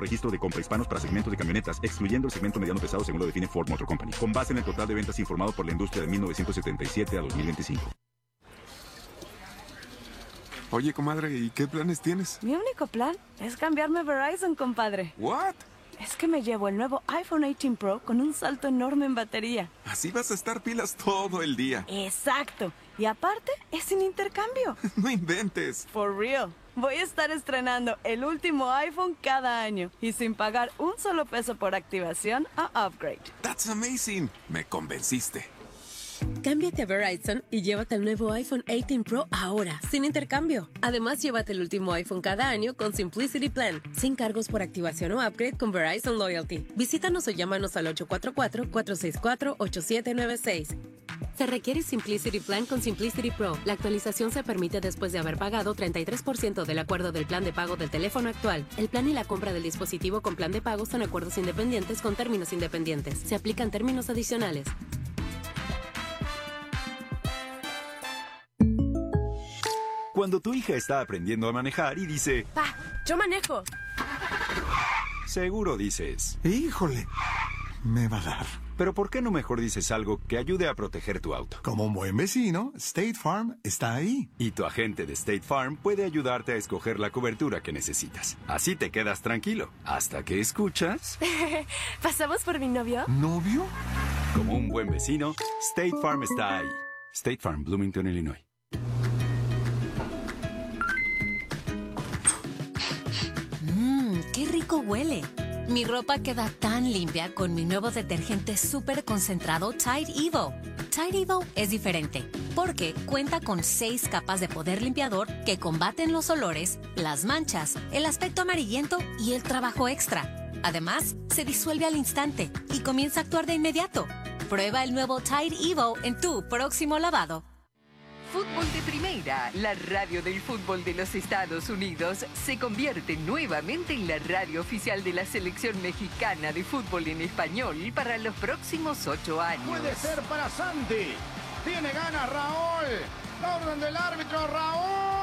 registro de compra hispanos para segmentos de camionetas, excluyendo el segmento mediano pesado según lo define Ford Motor Company, con base en el total de ventas informado por la industria de 1977 a 2025. Oye, comadre, ¿y qué planes tienes? Mi único plan es cambiarme a Verizon, compadre. ¿What? Es que me llevo el nuevo iPhone 18 Pro con un salto enorme en batería. Así vas a estar pilas todo el día. Exacto. Y aparte, es sin intercambio. No inventes. For real. Voy a estar estrenando el último iPhone cada año y sin pagar un solo peso por activación o upgrade. That's amazing. Me convenciste. Cámbiate a Verizon y llévate el nuevo iPhone 18 Pro ahora, sin intercambio. Además, llévate el último iPhone cada año con Simplicity Plan, sin cargos por activación o upgrade con Verizon Loyalty. Visítanos o llámanos al 844-464-8796. Se requiere Simplicity Plan con Simplicity Pro. La actualización se permite después de haber pagado 33% del acuerdo del plan de pago del teléfono actual. El plan y la compra del dispositivo con plan de pago son acuerdos independientes con términos independientes. Se aplican términos adicionales. Cuando tu hija está aprendiendo a manejar y dice, ¡Pa! ¡Yo manejo! seguro dices, Híjole, me va a dar. pero ¿por qué no mejor dices algo que ayude a proteger tu auto? Como un buen vecino, State Farm está ahí. Y tu agente de State Farm puede ayudarte a escoger la cobertura que necesitas. Así te quedas tranquilo, hasta que escuchas... ¿Pasamos por mi novio? ¿Novio? Como un buen vecino, State Farm está ahí. State Farm, Bloomington, Illinois. ¡Qué rico huele! Mi ropa queda tan limpia con mi nuevo detergente súper concentrado Tide Evo. Tide Evo es diferente porque cuenta con 6 capas de poder limpiador que combaten los olores, las manchas, el aspecto amarillento y el trabajo extra. Además, se disuelve al instante y comienza a actuar de inmediato. Prueba el nuevo Tide Evo en tu próximo lavado. Fútbol de Primera, la radio del fútbol de los Estados Unidos, se convierte nuevamente en la radio oficial de la selección mexicana de fútbol en español para los próximos 8 años. Puede ser para Santi. Tiene ganas Raúl. La orden del árbitro, Raúl.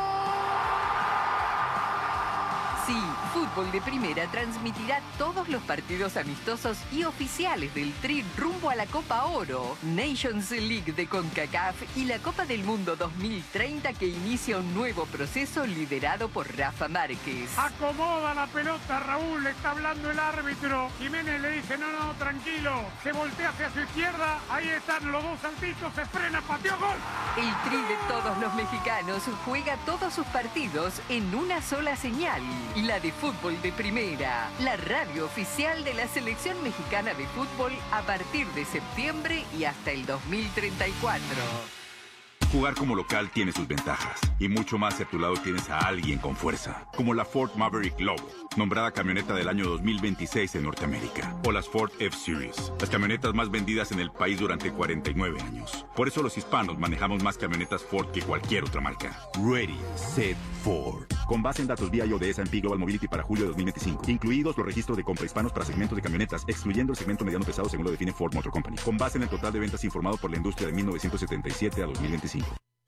Sí, Fútbol de Primera transmitirá todos los partidos amistosos y oficiales del Tri rumbo a la Copa Oro, Nations League de CONCACAF y la Copa del Mundo 2030 que inicia un nuevo proceso liderado por Rafa Márquez. Acomoda la pelota, Raúl. Le está hablando el árbitro. Jiménez le dice, no, tranquilo. Se voltea hacia su izquierda. Ahí están los dos saltitos. Se frena, pateó, gol. El Tri de todos los mexicanos juega todos sus partidos en una sola señal. La de Fútbol de Primera, la radio oficial de la selección mexicana de fútbol a partir de septiembre y hasta el 2034. Jugar como local tiene sus ventajas, y mucho más si a tu lado tienes a alguien con fuerza, como la Ford Maverick Lobo, nombrada camioneta del año 2026 en Norteamérica, o las Ford F-Series, las camionetas más vendidas en el país durante 49 años. Por eso los hispanos manejamos más camionetas Ford que cualquier otra marca. Ready, Set, Ford. Con base en datos VIO de S&P Global Mobility para julio de 2025, incluidos los registros de compra hispanos para segmentos de camionetas, excluyendo el segmento mediano pesado según lo define Ford Motor Company, con base en el total de ventas informado por la industria de 1977 a 2025.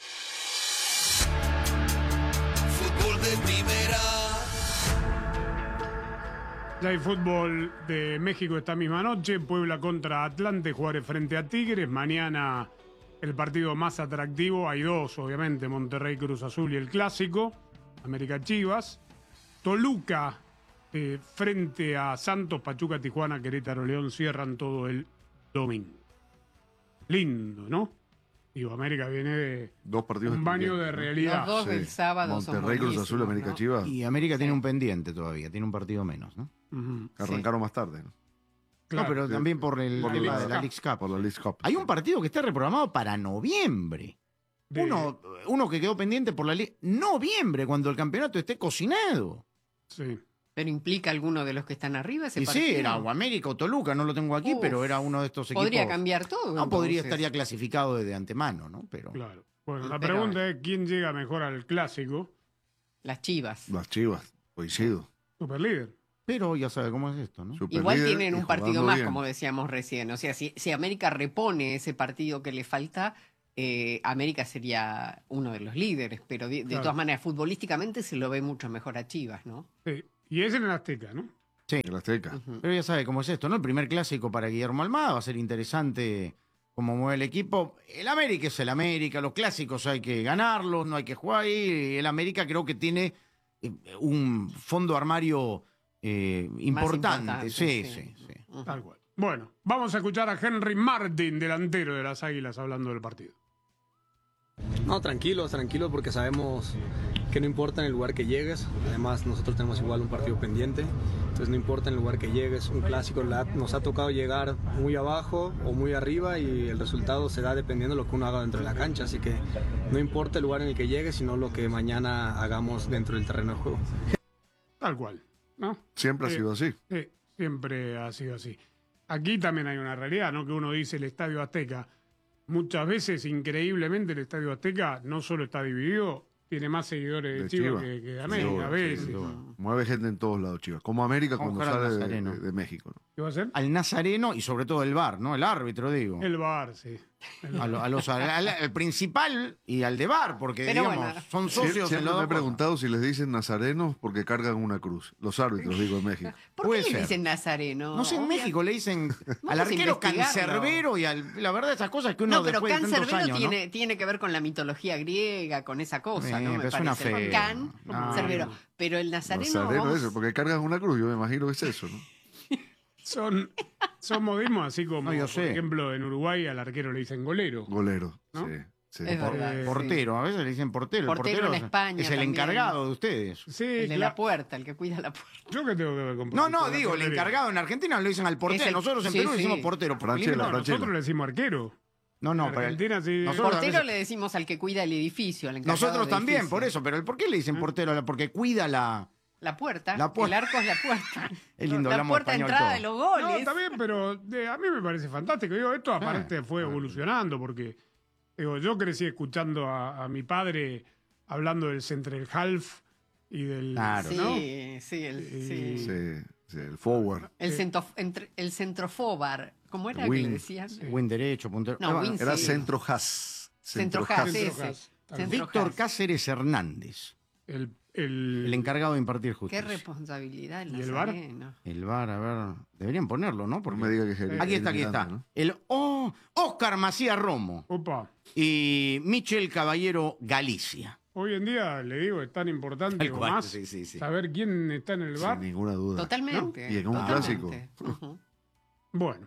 Fútbol de Primera. Ya hay fútbol de México esta misma noche. Puebla contra Atlante, Juárez frente a Tigres. Mañana el partido más atractivo. Hay dos, obviamente, Monterrey, Cruz Azul y el clásico, América Chivas. Toluca frente a Santos, Pachuca, Tijuana, Querétaro, León cierran todo el domingo. Lindo, ¿no? Digo, América viene de dos partidos un baño de realidad. Los dos del sábado son Monterrey, Cruz Azul, América, ¿no? Chivas. Y América tiene un pendiente todavía, tiene un partido menos, ¿no? Arrancaron más tarde, ¿no? Claro, no, pero también por el tema de la Leagues Cup. Por la Leagues Cup. Hay un partido que está reprogramado para noviembre. Uno que quedó pendiente por la noviembre, cuando el campeonato esté cocinado. Sí. Pero implica alguno de los que están arriba ese Y partido. sí, era o América o Toluca, no lo tengo aquí, pero era uno de estos equipos. Podría cambiar todo. No, podría entonces. estar ya clasificado desde antemano, ¿no? Pero... Claro. Bueno, la pregunta es quién llega mejor al clásico. Las Chivas. Las Chivas, coincido. Superlíder. Pero ya sabe cómo es esto, ¿no? Igual tienen un partido más, como decíamos recién. O sea, si América repone ese partido que le falta, América sería uno de los líderes. Pero de todas maneras, futbolísticamente se lo ve mucho mejor a Chivas, ¿no? Sí. Y es en el Azteca, ¿no? Sí. El Azteca. Pero ya sabe cómo es esto, ¿no? El primer clásico para Guillermo Almada va a ser interesante cómo mueve el equipo. El América es el América, los clásicos hay que ganarlos, no hay que jugar ahí. El América creo que tiene un fondo armario importante. Sí. Tal cual. Bueno, vamos a escuchar a Henry Martin, delantero de las Águilas, hablando del partido. No, tranquilos porque sabemos que no importa en el lugar que llegues. Además, nosotros tenemos igual un partido pendiente. Entonces, no importa en el lugar que llegues. Un clásico nos ha tocado llegar muy abajo o muy arriba y el resultado se da dependiendo de lo que uno haga dentro de la cancha. Así que no importa el lugar en el que llegues, sino lo que mañana hagamos dentro del terreno de juego. Tal cual, ¿no? Siempre ha sido así. Sí, siempre ha sido así. Aquí también hay una realidad, ¿no? Que uno dice el Estadio Azteca. Muchas veces, increíblemente, el Estadio Azteca no solo está dividido, tiene más seguidores de Chivas que de América, a veces. Mueve gente en todos lados, Chivas. Como América cuando sale de México, ¿no? ¿Qué va a hacer? Al Nazareno y sobre todo el VAR, ¿no? El árbitro, digo. El VAR, sí. Al principal y al de VAR, porque digamos, son socios. Siempre me he preguntado si les dicen nazarenos porque cargan una cruz. Los árbitros, digo, en México. ¿Por qué le dicen nazareno? No sé, en México le dicen al arquero cancerbero y la verdad esas cosas que uno no, pero después de tantos años, tiene que ver con la mitología griega, con esa cosa, ¿no? Me suena parece. feo. Cancerbero. Pero el nazareno. Nazareno eso, porque cargan una cruz, yo me imagino que es eso, ¿no? Son modismos así como, por ejemplo, en Uruguay al arquero le dicen golero. Golero, ¿no? sí. Es verdad, portero, a veces le dicen portero. Portero en España es el también. encargado de ustedes. Sí, el de la puerta, el que cuida la puerta. ¿Yo qué tengo que ver con No, digo, el encargado en Argentina lo dicen al portero. Nosotros en Perú le decimos portero. Nosotros le decimos arquero. No, pero Argentina sí. Portero le decimos al que cuida el edificio, al encargado nosotros del también, edificio. por eso. Pero ¿por qué le dicen portero? Porque cuida la puerta. La puerta. El arco es la puerta. Es lindo, la hablamos puerta de español entrada todo. de los goles. No, está bien, pero a mí me parece fantástico. Digo, esto aparte fue evolucionando porque yo crecí escuchando a mi padre hablando del central half y del... Claro. ¿no? Sí, el forward. El centrofobar. ¿Cómo era que le decían? Win derecho, puntero. No, era centro has. Centro has, Víctor Cáceres Hernández. El encargado de impartir justicia. Qué responsabilidad el ¿Y el VAR? nazareno. El VAR, a ver, deberían ponerlo, ¿no? Porque no me diga que es aquí está. ¿no? El Oscar Macías Romo. Opa. Y Michel Caballero Galicia. Hoy en día, le digo, es tan importante o más saber quién está en el VAR. Sin ninguna duda. Totalmente. ¿No? Y en un clásico. Bueno.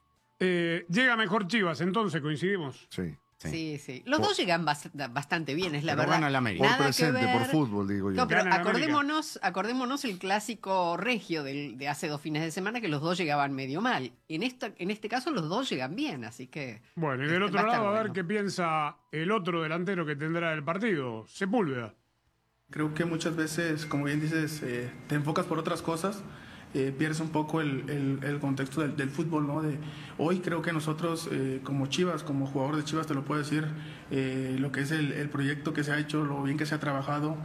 Llega mejor Chivas, entonces, ¿coincidimos? Sí. Los dos llegan bastante bien, es la verdad. Gana el América. Por presente, por fútbol, digo yo. No, pero Gana el acordémonos el clásico regio de hace 2 fines de semana que los dos llegaban medio mal. En este caso los dos llegan bien, así que... Bueno, y del otro lado, a ver qué piensa el otro delantero que tendrá el partido, Sepúlveda. Creo que muchas veces, como bien dices, te enfocas por otras cosas. Pierdes un poco el contexto del fútbol, ¿no? Hoy creo que nosotros, como Chivas, como jugador de Chivas, te lo puedo decir, lo que es el proyecto que se ha hecho, lo bien que se ha trabajado.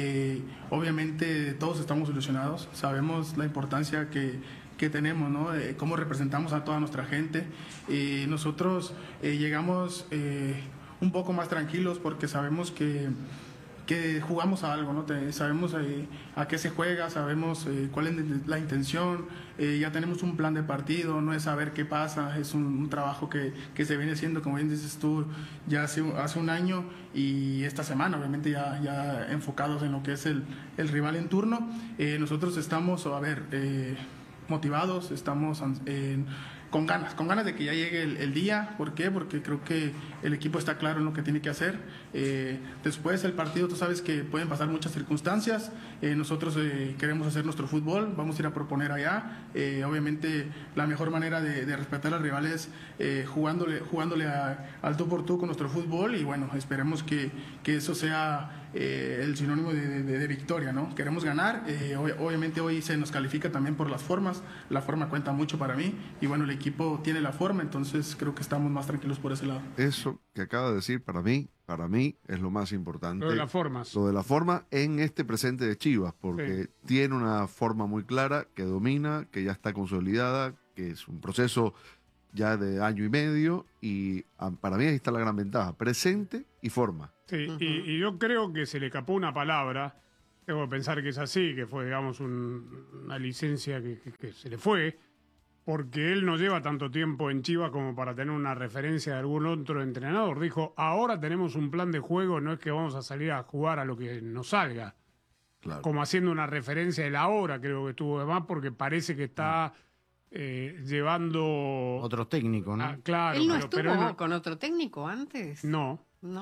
Obviamente todos estamos ilusionados, sabemos la importancia que tenemos, ¿no? Cómo representamos a toda nuestra gente. Nosotros llegamos un poco más tranquilos porque sabemos que jugamos a algo, ¿no? Sabemos a qué se juega, sabemos cuál es la intención, ya tenemos un plan de partido, no es saber qué pasa, es un trabajo que se viene haciendo, como bien dices tú, ya hace un año y esta semana, obviamente ya enfocados en lo que es el rival en turno. Nosotros estamos, motivados, estamos con ganas de que ya llegue el día. ¿Por qué? Porque creo que el equipo está claro en lo que tiene que hacer. Después del partido, tú sabes que pueden pasar muchas circunstancias. Nosotros queremos hacer nuestro fútbol, vamos a ir a proponer allá. Obviamente la mejor manera de respetar al rival es jugándole al tú por tú con nuestro fútbol, y bueno, esperemos que eso sea el sinónimo de victoria, ¿no? Queremos ganar. Obviamente hoy se nos califica también por las formas, la forma cuenta mucho para mí, y bueno, el equipo tiene la forma, entonces creo que estamos más tranquilos por ese lado. Eso que acaba de decir, para mí es lo más importante. Lo de las formas. Lo de la forma en este presente de Chivas, porque tiene una forma muy clara, que domina, que ya está consolidada, que es un proceso ya de año y medio, y para mí ahí está la gran ventaja, presente y forma. Sí, y yo creo que se le escapó una palabra Tengo que pensar que es así, que fue, digamos, una licencia que se le fue, porque él no lleva tanto tiempo en Chivas como para tener una referencia de algún otro entrenador. Dijo, ahora tenemos un plan de juego, no es que vamos a salir a jugar a lo que nos salga. Claro. Como haciendo una referencia de la hora, creo que estuvo de más, porque parece que está llevando... Otro técnico, ¿no? Claro. ¿Él no estuvo con otro técnico antes? No.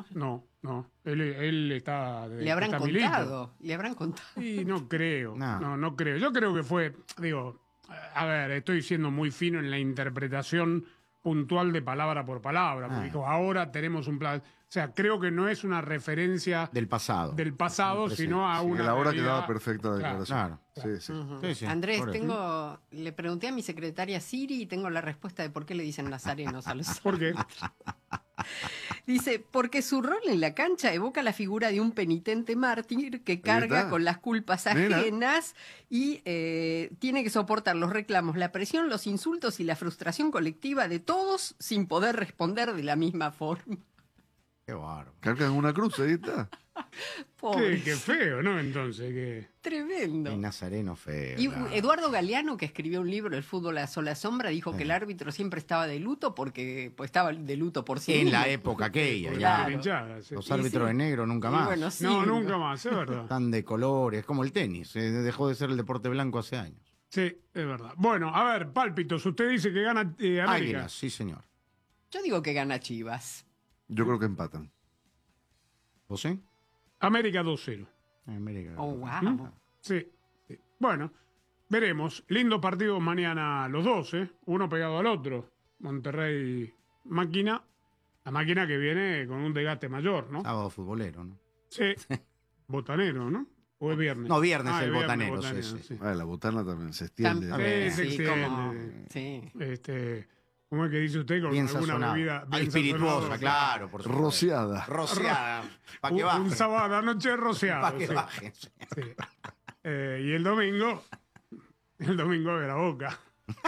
Él está... ¿Le habrán contado? ¿Le habrán contado? Sí, no creo. No creo. Yo creo que fue, digo, a ver, estoy siendo muy fino en la interpretación puntual de palabra por palabra. Porque dijo, ahora tenemos un plan... O sea, creo que no es una referencia... Del pasado, sino a una... Que la hora realidad... quedaba perfecta la declaración. Claro. Sí. Uh-huh. Sí. Andrés, le pregunté a mi secretaria Siri y tengo la respuesta de por qué le dicen nazarenos a los ¿Por qué? Dice, porque su rol en la cancha evoca la figura de un penitente mártir que carga con las culpas ajenas y tiene que soportar los reclamos, la presión, los insultos y la frustración colectiva de todos sin poder responder de la misma forma. Qué bárbaro. Cargan una cruz, ahí está. Qué feo, ¿no? Entonces, que... Tremendo. El nazareno feo. Y Eduardo Galeano, que escribió un libro, El fútbol a sola sombra, dijo que el árbitro siempre estaba de luto porque estaba de luto por sí en mismo. la época aquella. Claro. Los árbitros de negro nunca más. Bueno, sí, nunca más, es verdad. Están de colores, como el tenis. Dejó de ser el deporte blanco hace años. Sí, es verdad. Bueno, a ver, pálpitos. Usted dice que gana América. Águilas, sí, señor. Yo digo que gana Chivas. Yo creo que empatan. ¿Vos sí? América 2-0. América. Oh, wow. Sí. Bueno, veremos. Lindo partido mañana los dos, ¿eh? Uno pegado al otro. Monterrey Máquina. La Máquina que viene con un desgaste mayor, ¿no? Sábado futbolero, ¿no? Sí. Botanero, ¿no? ¿O es viernes? No, viernes el botanero, sí. La botana también se extiende. Se extiende. Sí. ¿Cómo es que dice usted? Con bien alguna sazonado. bebida bien espirituosa, claro. Por supuesto. Rociada. Rociada. Para que baje. Un sábado a la noche rociado. Para que baje. Sí. Y el domingo de la Boca.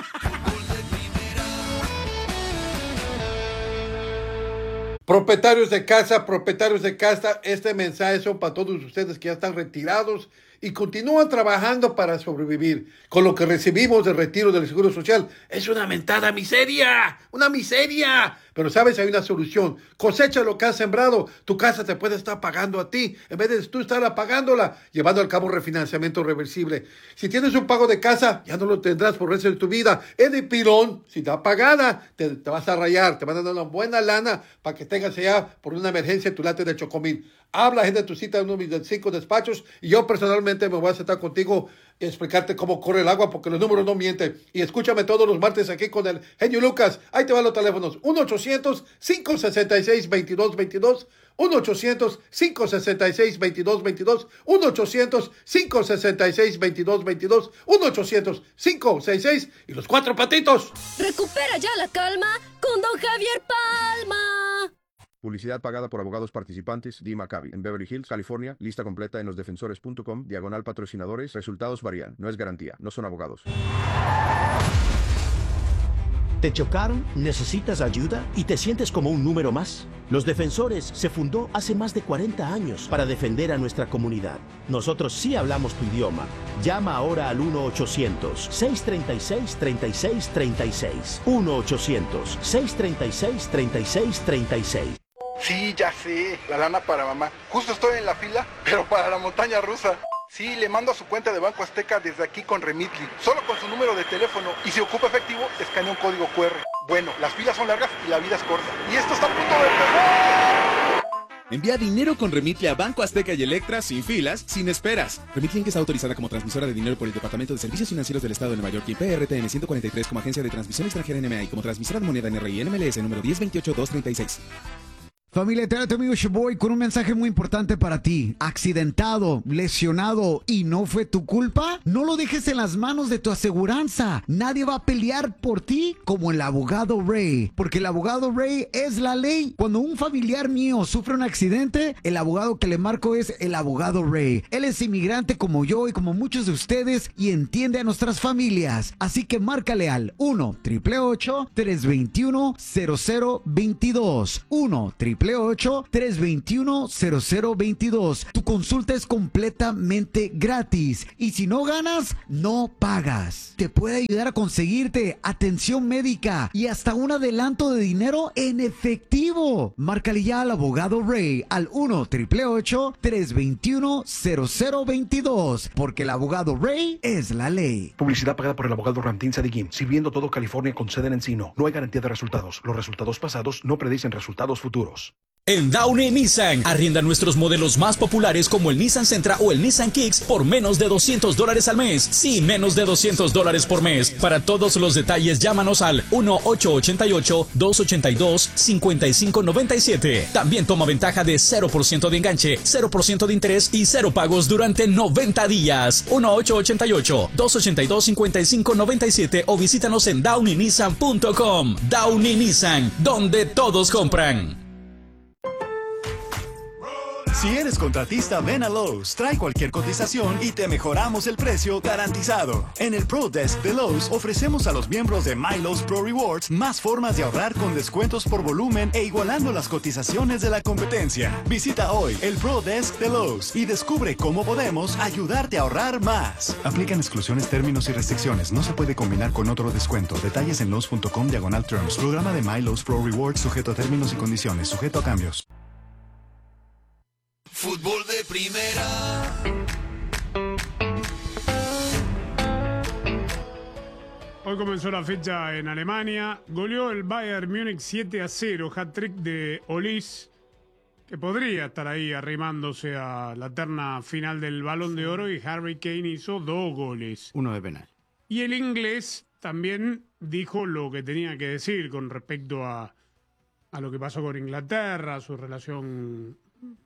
Propietarios de casa, este mensaje son para todos ustedes que ya están retirados y continúan trabajando para sobrevivir. Con lo que recibimos de retiro del Seguro Social es una mentada miseria, una miseria. Pero sabes, hay una solución. Cosecha lo que has sembrado. Tu casa te puede estar pagando a ti en vez de tú estar pagándola, llevando a cabo refinanciamiento reversible. Si tienes un pago de casa, ya no lo tendrás por el resto de tu vida. Es de pilón. Si está pagada, te vas a rayar. Te van a dar una buena lana para que tengas allá por una emergencia tu late de Chocomil. Habla, agenda tu cita en uno de mis 5 despachos y yo personalmente me voy a sentar contigo y explicarte cómo corre el agua porque los números no mienten. Y escúchame todos los martes aquí con el genio Lucas. Ahí te van los teléfonos. 1-800-566-2222. 1-800-566-2222. 1-800-566-2222. 1-800-566 y los 4 patitos. Recupera ya la calma con Don Javier Palma. Publicidad pagada por abogados participantes. Dee Maccabi, en Beverly Hills, California. Lista completa en losdefensores.com. /patrocinadores. Resultados varían. No es garantía. No son abogados. ¿Te chocaron? ¿Necesitas ayuda? ¿Y te sientes como un número más? Los Defensores se fundó hace más de 40 años para defender a nuestra comunidad. Nosotros sí hablamos tu idioma. Llama ahora al 1-800-636-3636. 1-800-636-3636. Sí, ya sé, la lana para mamá. Justo estoy en la fila, pero para la montaña rusa. Sí, le mando a su cuenta de Banco Azteca desde aquí con Remitly, solo con su número de teléfono. Y si ocupa efectivo, escanea un código QR. Bueno, las filas son largas y la vida es corta. Y esto está a punto de empezar. Envía dinero con Remitly a Banco Azteca y Electra sin filas, sin esperas. Remitly está autorizada como transmisora de dinero por el Departamento de Servicios Financieros del Estado de Nueva York y PRTN 143 como agencia de transmisión extranjera NMA y como transmisora de moneda NRI NMLS número 1028-236. Familia, te habla tu amigo Shoboy con un mensaje muy importante para ti. Accidentado, lesionado y no fue tu culpa, no lo dejes en las manos de tu aseguranza. Nadie va a pelear por ti como el abogado Ray, porque el abogado Ray es la ley. Cuando un familiar mío sufre un accidente, el abogado que le marco es el abogado Ray. Él es inmigrante como yo y como muchos de ustedes y entiende a nuestras familias. Así que márcale al 1-888-321-0022. 1-888 1-888-321-0022. Tu consulta es completamente gratis y si no ganas, no pagas. Te puede ayudar a conseguirte atención médica y hasta un adelanto de dinero en efectivo. Márcale ya al abogado Ray al 1-888-321-0022 porque el abogado Ray es la ley. Publicidad pagada por el abogado Ramtín Sadiquín, sirviendo todo California con sede en Encino. No hay garantía de resultados. Los resultados pasados no predicen resultados futuros. En Downey Nissan, arrienda nuestros modelos más populares como el Nissan Sentra o el Nissan Kicks por menos de $200 al mes. Sí, menos de $200 por mes. Para todos los detalles, llámanos al 1-888-282-5597. También toma ventaja de 0% de enganche, 0% de interés y 0 pagos durante 90 días. 1-888-282-5597 o visítanos en downeynissan.com. Downey Nissan, donde todos compran. Si eres contratista, ven a Lowe's, trae cualquier cotización y te mejoramos el precio garantizado. En el Pro Desk de Lowe's ofrecemos a los miembros de MyLowe's Pro Rewards más formas de ahorrar con descuentos por volumen e igualando las cotizaciones de la competencia. Visita hoy el Pro Desk de Lowe's y descubre cómo podemos ayudarte a ahorrar más. Aplican exclusiones, términos y restricciones. No se puede combinar con otro descuento. Detalles en Lowe's.com/terms. Programa de MyLowe's Pro Rewards sujeto a términos y condiciones. Sujeto a cambios. Fútbol de primera. Hoy comenzó la fecha en Alemania. Goleó el Bayern Múnich 7-0. Hat-trick de Olís, que podría estar ahí arrimándose a la terna final del Balón de Oro. Y Harry Kane hizo 2 goles. Uno de penal. Y el inglés también dijo lo que tenía que decir con respecto a lo que pasó con Inglaterra, su relación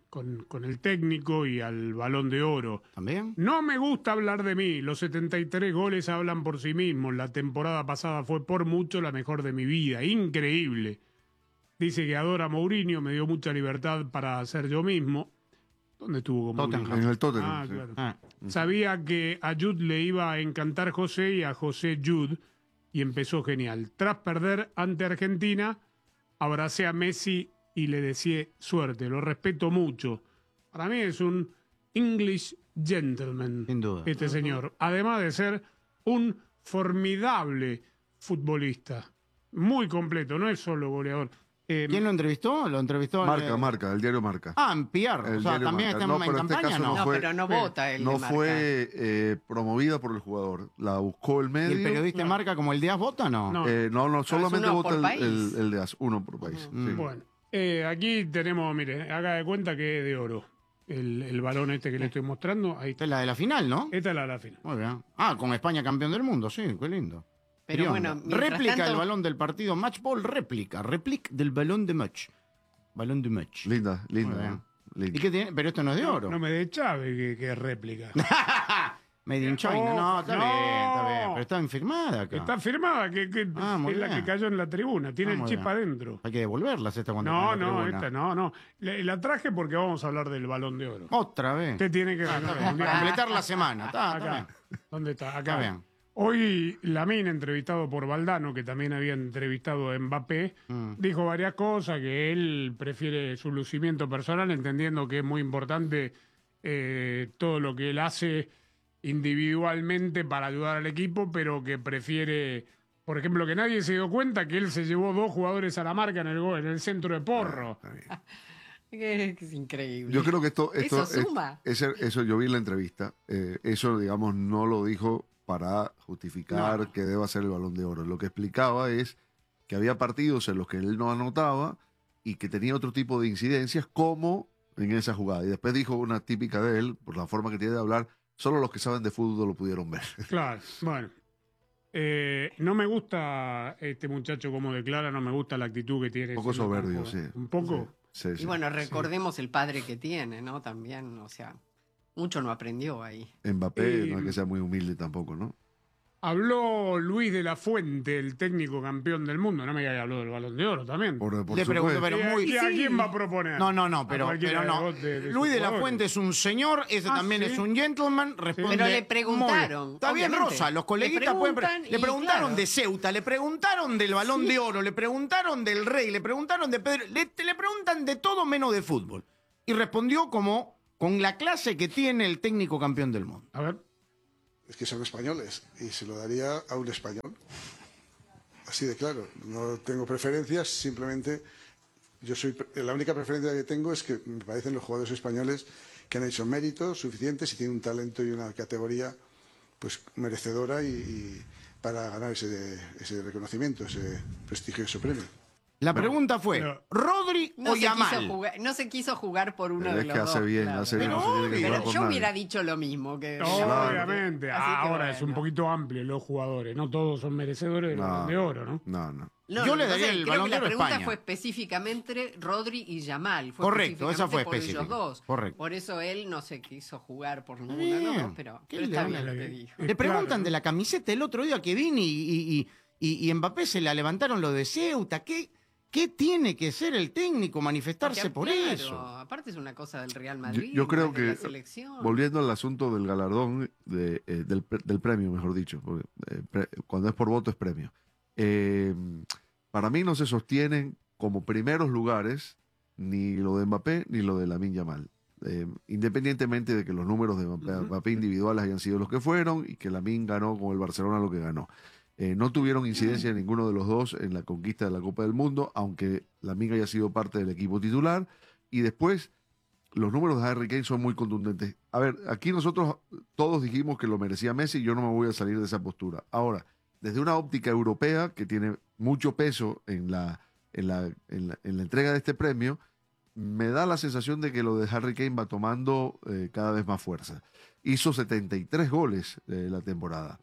con el técnico y al Balón de Oro. ¿También? No me gusta hablar de mí. Los 73 goles hablan por sí mismos. La temporada pasada fue por mucho la mejor de mi vida. Increíble. Dice que adora a Mourinho, me dio mucha libertad para ser yo mismo. ¿Dónde estuvo con Mourinho? En el Tottenham. Ah, Sí. claro. Sabía que a Jude le iba a encantar José y a José Jude, y empezó genial. Tras perder ante Argentina, abracé a Messi y le deseé suerte. Lo respeto mucho. Para mí es un English gentleman. Sin duda. Este señor. Además de ser un formidable futbolista. Muy completo, no es solo goleador. ¿Quién lo entrevistó? Lo entrevistó Marca, el diario Marca. Ah, en PR. El O sea, diario también Marca. está No, en pero en este campaña, caso ¿no? no fue- pero no vota el No de Marca. fue promovida por el jugador. La buscó el ¿Y medio. el periodista Marca como el Díaz vota no? No. No, solamente uno vota por el país. de AS, uno por país. Sí. Bueno, aquí tenemos, mire, haga de cuenta que es de oro. El balón este que le estoy mostrando. Ahí Esta es la de la final, ¿no? Esta es la de la final. Muy bien. Ah, con España campeón del mundo, sí, qué lindo. Pero Qué bueno, onda. mientras réplica tanto- el balón del partido Match Ball, réplica del balón de match. Balón de match. Linda, Muy bien. linda. ¿Y qué tiene? Pero esto no es de oro. No me dé Chávez que es réplica. Made in China. No, está bien, está bien. Pero está firmada acá. Está firmada, que muy es la bien. que cayó en la tribuna. Tiene el muy chip bien. adentro. Hay que devolverlas esta cuando No, está en la tribuna. esta no. La traje porque vamos a hablar del Balón de Oro. Otra vez. Usted tiene que Está bien. Para completar la semana. Está Acá. bien. ¿Dónde está? Acá. Está bien. Hoy Lamine, entrevistado por Valdano, que también había entrevistado a Mbappé, dijo varias cosas, que él prefiere su lucimiento personal, entendiendo que es muy importante todo lo que él hace individualmente para ayudar al equipo, pero que prefiere, por ejemplo, que nadie se dio cuenta que él se llevó 2 jugadores a la marca en el centro de Porro. Es increíble. Yo creo que esto Eso suma. eso yo vi en la entrevista. Eso, digamos, no lo dijo para justificar que deba ser el Balón de Oro. Lo que explicaba es que había partidos en los que él no anotaba y que tenía otro tipo de incidencias, como en esa jugada. Y después dijo una típica de él, por la forma que tiene de hablar, solo los que saben de fútbol lo pudieron ver. Claro, bueno. No me gusta este muchacho como declara, no me gusta la actitud que tiene. Un poco siendo tan soberbio, joven. sí. Un poco. Sí, Y bueno, recordemos el padre que tiene, ¿no? También, o sea, mucho no aprendió ahí. Mbappé Y- no es que sea muy humilde tampoco, ¿no? Habló Luis de la Fuente, el técnico campeón del mundo. No me diga que habló del Balón de Oro también. Le pregunto, pero ¿Y a quién va a proponer? No, pero no. Luis de la Fuente es un señor, ese también es un gentleman. Responde pero le preguntaron. Está bien, Rosa, los coleguitas le preguntaron de Ceuta, le preguntaron del Balón de Oro, le preguntaron del Rey, le preguntaron de Pedro, le preguntan de todo menos de fútbol. Y respondió como con la clase que tiene el técnico campeón del mundo. A ver. Es que son españoles y se lo daría a un español. Así de claro. No tengo preferencias, simplemente la única preferencia que tengo es que me parecen los jugadores españoles que han hecho méritos suficientes y tienen un talento y una categoría pues merecedora y para ganar ese reconocimiento, ese prestigioso premio. La pregunta fue, ¿Rodri o Yamal? No se quiso jugar por uno de los dos. Hace bien, claro. hace bien. Pero yo hubiera dicho lo mismo. Obviamente. Ahora es un poquito amplio los jugadores. No todos son merecedores del Balón de Oro, ¿no? No. Yo le daría el Balón de Oro a España. La pregunta fue específicamente Rodri y Yamal. Correcto, esa fue específica. Ellos dos. Correcto. Por eso él no se quiso jugar por ninguno, pero está bien lo que dijo. Le preguntan de la camiseta el otro día que vine y Mbappé se la levantaron lo de Ceuta. ¿Qué tiene que ser el técnico? Manifestarse por eso. Aparte es una cosa del Real Madrid. Yo creo que, la selección. volviendo al asunto del galardón, del premio, mejor dicho, porque, cuando es por voto es premio. Para mí no se sostienen como primeros lugares ni lo de Mbappé ni lo de Lamine Yamal. Independientemente de que los números de Mbappé individuales hayan sido los que fueron y que Lamine ganó con el Barcelona lo que ganó. No tuvieron incidencia ninguno de los dos en la conquista de la Copa del Mundo, aunque Lamine haya sido parte del equipo titular. Y después, los números de Harry Kane son muy contundentes. A ver, aquí nosotros todos dijimos que lo merecía Messi y yo no me voy a salir de esa postura. Ahora, desde una óptica europea que tiene mucho peso en la entrega de este premio, me da la sensación de que lo de Harry Kane va tomando cada vez más fuerza. Hizo 73 goles la temporada.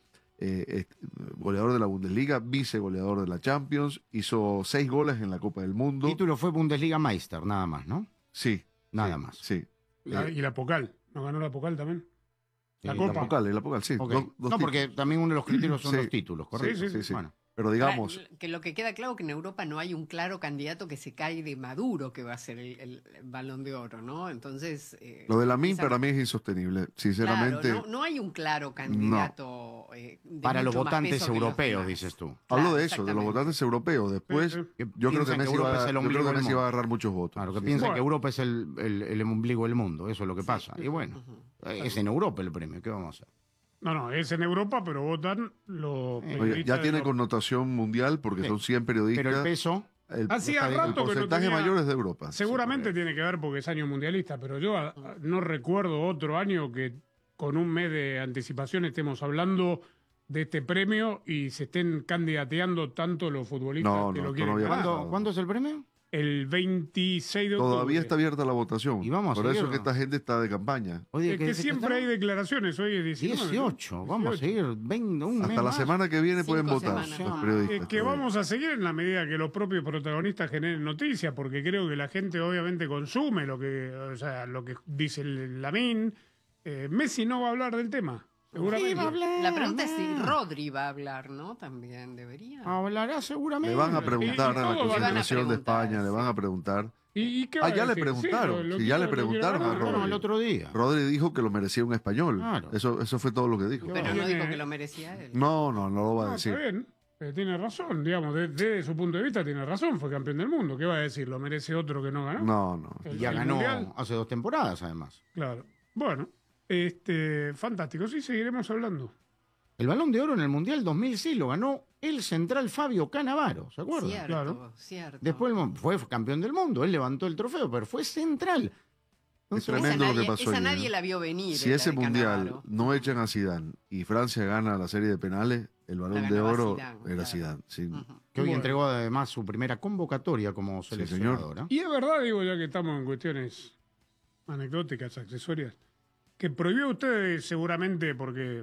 Goleador de la Bundesliga, vicegoleador de la Champions, hizo 6 goles en la Copa del Mundo. El título fue Bundesliga Meister, nada más, ¿no? Sí. Nada más. Sí. ¿Y la Pokal? ¿No ganó la Pokal también? La Pokal, sí. Okay. No, porque también uno de los criterios son los títulos, ¿correcto? Sí. Bueno. Pero digamos... Que lo que queda claro que en Europa no hay un claro candidato que se cae de Maduro que va a ser el Balón de Oro, ¿no? Entonces... lo de Lamine para mí es insostenible, sinceramente. Claro, no hay un claro candidato para los votantes europeos, dices tú. Hablo de eso, de los votantes europeos. Después, yo creo que Messi va a agarrar muchos votos. Claro, que piensan que Europa es el ombligo del mundo, eso es lo que pasa. Y bueno, es en Europa el premio, ¿qué vamos a hacer? No, es en Europa, pero votan los periodistas. Ya tiene connotación mundial porque son 100 periodistas. Pero el peso... Hacía rato el porcentaje mayor es de Europa. Seguramente tiene que ver porque es año mundialista, pero yo no recuerdo otro año que con un mes de anticipación estemos hablando de este premio y se estén candidateando tanto los futbolistas que lo quieren. ¿Cuándo es el premio? El 26 de octubre. Todavía está abierta la votación. Y vamos Por eso es que esta gente está de campaña. Oye, es que siempre hay declaraciones. Hoy es 19. 18. Vamos a seguir. Hasta la semana que viene pueden votar los periodistas. Es que vamos a seguir en la medida que los propios protagonistas generen noticias, porque creo que la gente obviamente consume lo que dice Lamine. Messi no va a hablar del tema. Seguramente. Sí, va a hablar. La pregunta es si Rodri va a hablar, ¿no? También debería. Hablará seguramente. Le van a preguntar a la concentración de España, le van a preguntar. ¿Y qué va ya a decir? le preguntaron. Sí, ya le preguntaron a Rodri. El otro día. Rodri dijo que lo merecía un español. Claro. Eso fue todo lo que dijo. Pero no dijo que lo merecía él. No lo va a decir. Está bien. Tiene razón, digamos, desde su punto de vista tiene razón, fue campeón del mundo. ¿Qué va a decir? ¿Lo merece otro que no ganó? No. Ya ganó mundial hace 2 temporadas, además. Claro. Bueno. Fantástico, sí, seguiremos hablando. El Balón de Oro en el Mundial 2006 lo ganó el central Fabio Cannavaro, ¿se acuerdan? Cierto. Después fue campeón del mundo, él levantó el trofeo, pero fue central. Entonces, es tremendo lo que pasó. Esa nadie la vio venir. Si ese Mundial no echan a Zidane y Francia gana la serie de penales, el Balón de Oro era Zidane. Sí. Que hoy entregó además su primera convocatoria como seleccionador. Y es verdad, digo, ya que estamos en cuestiones anecdóticas, accesorias, que prohibió ustedes seguramente porque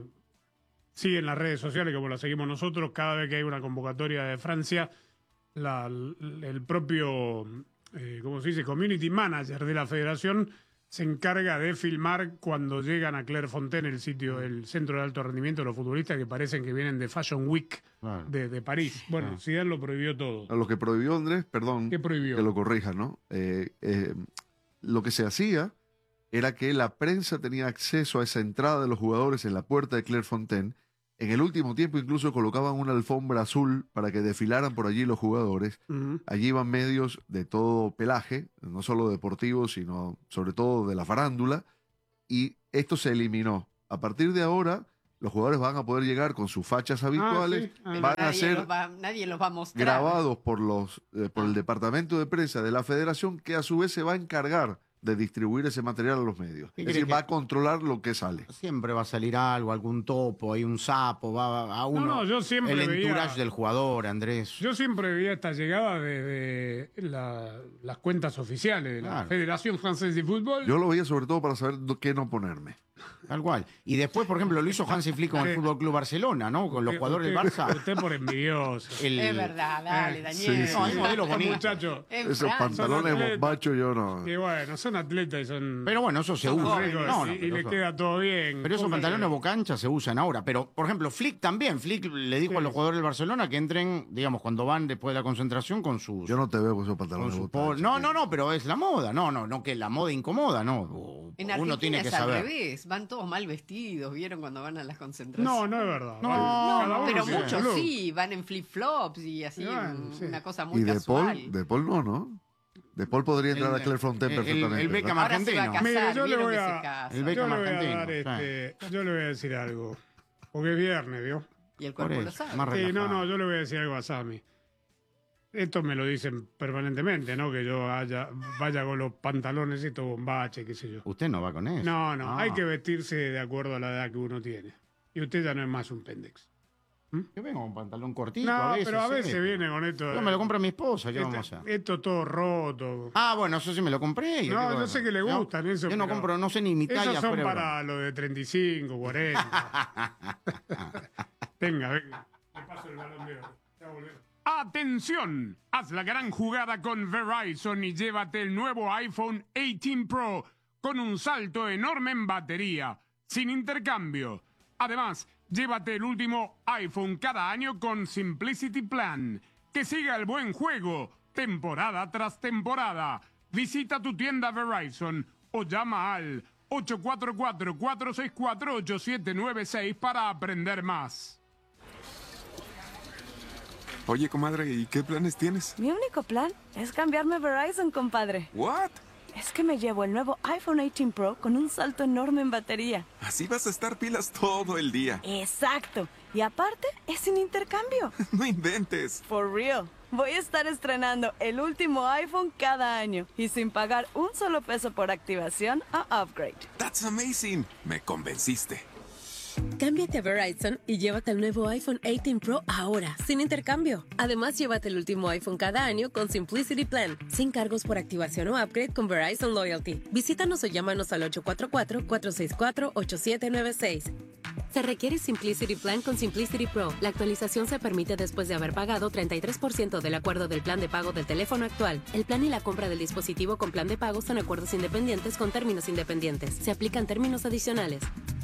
siguen las redes sociales como las seguimos nosotros, cada vez que hay una convocatoria de Francia, el propio, ¿cómo se dice?, community manager de la federación se encarga de filmar cuando llegan a Clairefontaine, el centro de alto rendimiento de los futbolistas que parecen que vienen de Fashion Week de París. Bueno, Zidane lo prohibió todo. Lo que prohibió, Andrés, perdón, ¿qué prohibió? Que lo corrija, ¿no? Lo que se hacía era que la prensa tenía acceso a esa entrada de los jugadores en la puerta de Clairefontaine. En el último tiempo incluso colocaban una alfombra azul para que desfilaran por allí los jugadores. Allí iban medios de todo pelaje, no solo deportivos, sino sobre todo de la farándula. Y esto se eliminó. A partir de ahora, los jugadores van a poder llegar con sus fachas habituales. Van a ser nadie los va a mostrar. Grabados por el departamento de prensa de la federación, que a su vez se va a encargar de distribuir ese material a los medios. Es decir, va a controlar lo que sale. Siempre va a salir algo, algún topo, hay un sapo, va a uno. yo siempre el veía, entourage del jugador, Andrés. Yo siempre veía esta llegada de las cuentas oficiales de la Federación Francesa de Fútbol. Yo lo veía sobre todo para saber qué no ponerme. Tal cual. Y después, por ejemplo, lo hizo Hansi Flick con el Fútbol Club Barcelona, ¿no? Con los jugadores del Barça. Usted por envidioso. Es verdad, dale, Daniel. Sí. No, hay modelos bonitos. Muchachos. Esos pantalones bombachos yo no. Y bueno, son atletas y son... Pero bueno, eso se usa. Y le queda todo bien. Pero esos pantalones boca ancha se usan ahora. Pero, por ejemplo, Flick también. Flick le dijo a los jugadores del Barcelona que entren, digamos, cuando van después de la concentración con sus... Yo no te veo con esos pantalones boca ancha. No, pero es la moda. No, que la moda incomoda, no. En Uno Argentina tiene que es saber. al revés, van todos mal vestidos, ¿vieron cuando van a las concentraciones? No es verdad. No, pero muchos sí, van en flip-flops y así, una cosa muy casual. De Paul no. De Paul podría entrar a Clairefontaine perfectamente. El Beckham argentino. Mire, yo le voy a decir algo. Porque es viernes, ¿vio? Y el cuerpo lo sabe. Sí, yo le voy a decir algo a Sammy. Esto me lo dicen permanentemente, ¿no? Que yo vaya con los pantalones estos bombaches, qué sé yo. Usted no va con eso. No. Hay que vestirse de acuerdo a la edad que uno tiene. Y usted ya no es más un pendex. Yo vengo con pantalón cortito. Pero a veces viene con esto. Yo me lo compra mi esposa, ¿qué vamos a hacer? Esto todo roto. Bueno, eso sí me lo compré. Yo sé que le gustan eso. Yo no compro, no sé ni mi talla. Esos son para los de 35, 40. Venga. Le paso el balón de oro. Ya volvemos. ¡Atención! Haz la gran jugada con Verizon y llévate el nuevo iPhone 18 Pro con un salto enorme en batería, sin intercambio. Además, llévate el último iPhone cada año con Simplicity Plan. Que siga el buen juego, temporada tras temporada. Visita tu tienda Verizon o llama al 844-464-8796 para aprender más. Oye, comadre, ¿y qué planes tienes? Mi único plan es cambiarme a Verizon, compadre. ¿What? Es que me llevo el nuevo iPhone 18 Pro con un salto enorme en batería. Así vas a estar pilas todo el día. Exacto. Y aparte, es sin intercambio. No inventes. For real. Voy a estar estrenando el último iPhone cada año y sin pagar un solo peso por activación o upgrade. That's amazing. Me convenciste. Cámbiate a Verizon y llévate el nuevo iPhone 18 Pro ahora, sin intercambio. Además, llévate el último iPhone cada año con Simplicity Plan, sin cargos por activación o upgrade con Verizon Loyalty. Visítanos o llámanos al 844-464-8796. Se requiere Simplicity Plan con Simplicity Pro. La actualización se permite después de haber pagado 33% del acuerdo del plan de pago del teléfono actual. El plan y la compra del dispositivo con plan de pago son acuerdos independientes con términos independientes. Se aplican términos adicionales.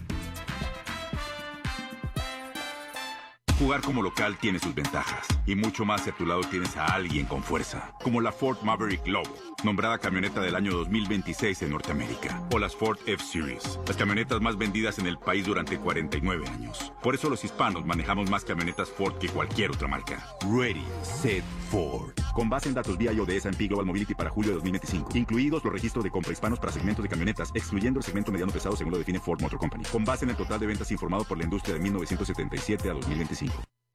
Jugar como local tiene sus ventajas. Y mucho más si a tu lado tienes a alguien con fuerza. Como la Ford Maverick Lobo, nombrada camioneta del año 2026 en Norteamérica. O las Ford F-Series, las camionetas más vendidas en el país durante 49 años. Por eso los hispanos manejamos más camionetas Ford que cualquier otra marca. Ready, Set, Ford. Con base en datos BIO de S&P Global Mobility para julio de 2025. Incluidos los registros de compra hispanos para segmentos de camionetas, excluyendo el segmento mediano pesado según lo define Ford Motor Company. Con base en el total de ventas informado por la industria de 1977 a 2025.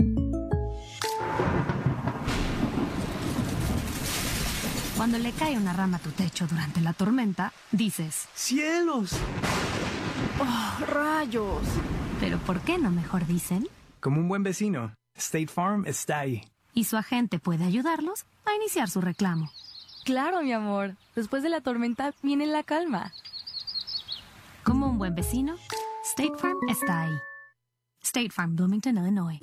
Cuando le cae una rama a tu techo durante la tormenta, dices... ¡Cielos! ¡Oh, rayos! Pero ¿por qué no mejor dicen? Como un buen vecino, State Farm está ahí. Y su agente puede ayudarlos a iniciar su reclamo. Claro, mi amor. Después de la tormenta viene la calma. Como un buen vecino, State Farm está ahí. State Farm, Bloomington, Illinois.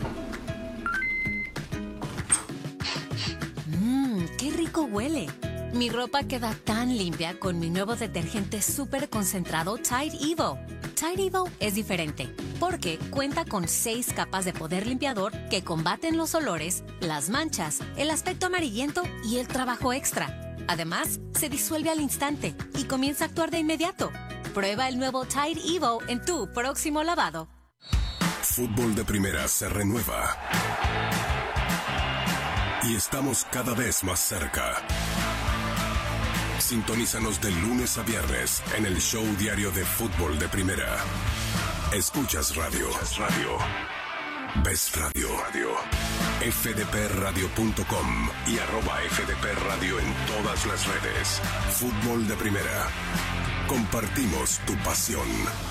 ¡Qué rico huele! Mi ropa queda tan limpia con mi nuevo detergente súper concentrado Tide Evo. Tide Evo es diferente porque cuenta con 6 capas de poder limpiador que combaten los olores, las manchas, el aspecto amarillento y el trabajo extra. Además, se disuelve al instante y comienza a actuar de inmediato. Prueba el nuevo Tide Evo en tu próximo lavado. Fútbol de Primera se renueva. Y estamos cada vez más cerca. Sintonízanos de lunes a viernes en el show diario de Fútbol de Primera. Escuchas radio. Ves radio. fdpradio.com y @fdpradio en todas las redes. Fútbol de Primera. Compartimos tu pasión.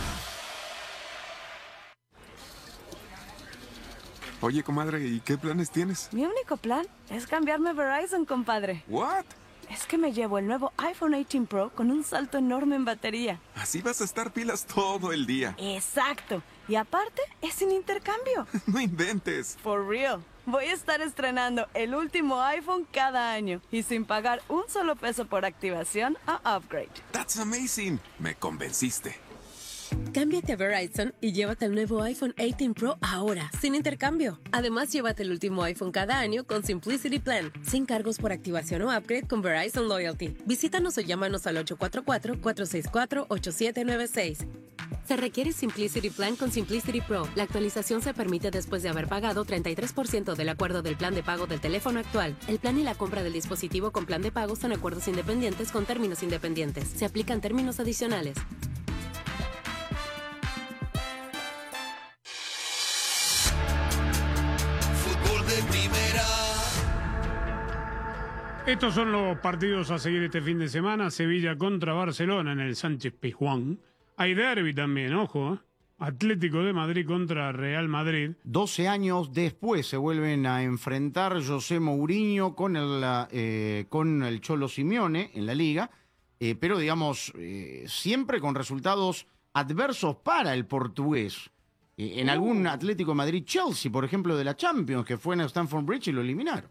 Oye, comadre, ¿y qué planes tienes? Mi único plan es cambiarme a Verizon, compadre. ¿What? Es que me llevo el nuevo iPhone 18 Pro con un salto enorme en batería. Así vas a estar pilas todo el día. Exacto. Y aparte, es sin intercambio. No inventes. For real. Voy a estar estrenando el último iPhone cada año y sin pagar un solo peso por activación o upgrade. That's amazing. Me convenciste. Cámbiate a Verizon y llévate el nuevo iPhone 18 Pro ahora, sin intercambio. Además, llévate el último iPhone cada año con Simplicity Plan, sin cargos por activación o upgrade con Verizon Loyalty. Visítanos o llámanos al 844-464-8796. Se requiere Simplicity Plan con Simplicity Pro. La actualización se permite después de haber pagado 33% del acuerdo del plan de pago del teléfono actual. El plan y la compra del dispositivo con plan de pago son acuerdos independientes con términos independientes. Se aplican términos adicionales. Estos son los partidos a seguir este fin de semana. Sevilla contra Barcelona en el Sánchez Pizjuán. Hay derbi también, ojo. Atlético de Madrid contra Real Madrid. 12 años después se vuelven a enfrentar José Mourinho con el Cholo Simeone en la Liga. Pero digamos, siempre con resultados adversos para el portugués. En algún Atlético de Madrid-Chelsea, por ejemplo, de la Champions, que fue en Stamford Bridge y lo eliminaron.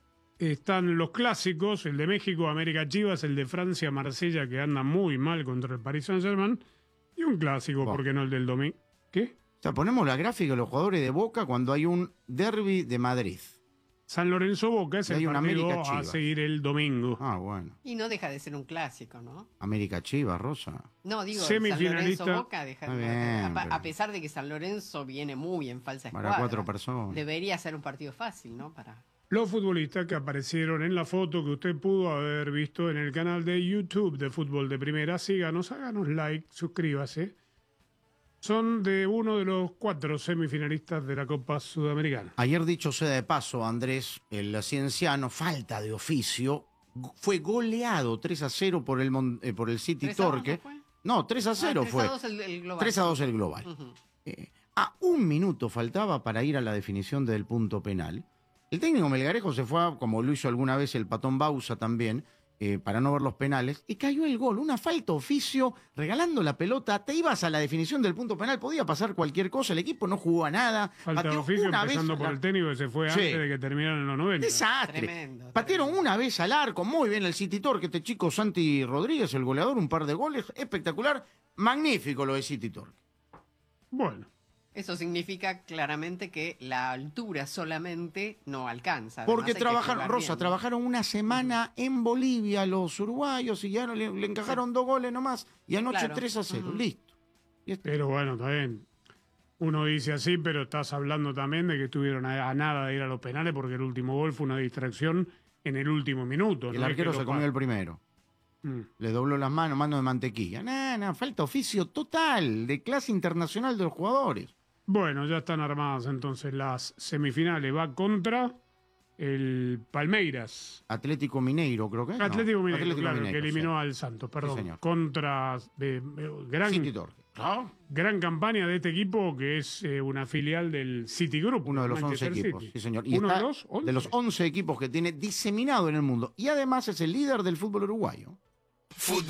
Están los clásicos, el de México, América Chivas, el de Francia, Marsella, que anda muy mal contra el Paris Saint-Germain, y un clásico, ¿por qué no el del domingo? ¿Qué? O sea, ponemos la gráfica de los jugadores de Boca cuando hay un derbi de Madrid. San Lorenzo Boca es el partido a seguir el domingo. Ah, bueno. Y no deja de ser un clásico, ¿no? América Chivas, Rosa. No, digo, semifinalista. San Lorenzo Boca deja de bien, a pesar de que San Lorenzo viene muy en falsa escuadra. Para 4 personas. Debería ser un partido fácil, ¿no? Los futbolistas que aparecieron en la foto que usted pudo haber visto en el canal de YouTube de Fútbol de Primera, síganos, háganos like, suscríbase. Son de uno de los 4 semifinalistas de la Copa Sudamericana. Ayer, dicho sea de paso, Andrés, el cienciano, falta de oficio, fue goleado 3-0 por el City Torque. No, 3-0 fue. 3-2 el global. 3-2 el global. A 1 minuto faltaba para ir a la definición del punto penal. El técnico Melgarejo se fue, como lo hizo alguna vez el Patón Bausa también, para no ver los penales, y cayó el gol. Una falta oficio, regalando la pelota. Te ibas a la definición del punto penal, podía pasar cualquier cosa. El equipo no jugó a nada. Falta de oficio, empezando por el técnico que se fue antes de que terminaran los 90. Desastre. Tremendo. Patearon una vez al arco, muy bien el City Torque. Este chico Santi Rodríguez, el goleador, un par de goles. Espectacular. Magnífico lo de City Torque. Bueno. Eso significa claramente que la altura solamente no alcanza. Porque trabajaron, Rosa, trabajaron una semana en Bolivia los uruguayos y ya le encajaron 2 goles nomás. Y anoche 3-0, listo. Pero bueno, está bien. Uno dice así, pero estás hablando también de que estuvieron a nada de ir a los penales porque el último gol fue una distracción en el último minuto. El arquero se comió el primero. Le dobló las manos, mano de mantequilla. Falta oficio total, de clase internacional de los jugadores. Bueno, ya están armadas entonces las semifinales. Va contra el Palmeiras. Atlético Mineiro, creo que es. Atlético Mineiro, claro, que eliminó al Santos, perdón. Sí, contra gran campaña de este equipo, que es una filial del Citigroup. Uno de los 11 equipos, sí señor. Y ¿Uno de los 11 equipos que tiene diseminado en el mundo. Y además es el líder del fútbol uruguayo.